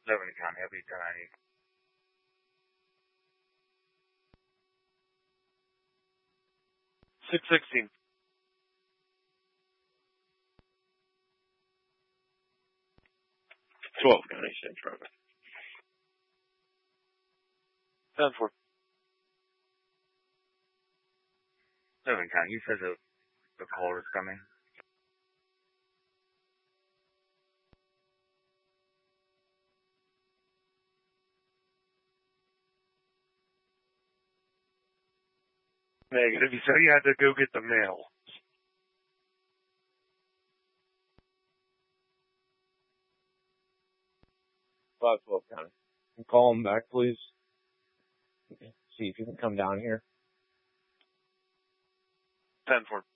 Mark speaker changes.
Speaker 1: Lebanon County, I'll be 1090.
Speaker 2: $616.
Speaker 3: 12 County, same traffic.
Speaker 2: 10-4.
Speaker 1: Lebanon County, you said the call is coming.
Speaker 2: Negative. You said you had to go get the mail.
Speaker 4: 512 County. Call him back, please. See if you can come down here.
Speaker 2: 10-4.